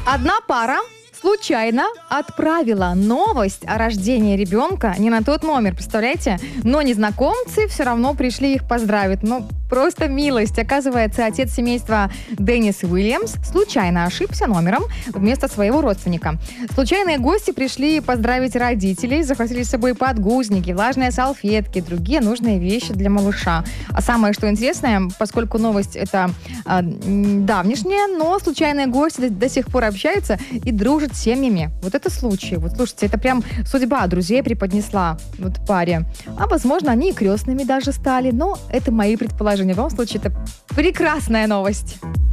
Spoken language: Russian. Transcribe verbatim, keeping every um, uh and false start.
Одна пара случайно отправила новость о рождении ребенка не на тот номер, представляете? Но незнакомцы все равно пришли их поздравить. Ну, просто милость. Оказывается, отец семейства Деннис Уильямс случайно ошибся номером вместо своего родственника. Случайные гости пришли поздравить родителей, захватили с собой подгузники, влажные салфетки, другие нужные вещи для малыша. А самое, что интересное, поскольку новость это а, давнишняя, но случайные гости до, до сих пор общаются и дружат с семьями. Вот это случай. Вот слушайте, это прям судьба друзей преподнесла вот паре. А возможно, они и крестными даже стали. Но это мои предположения. В любом случае, это прекрасная новость.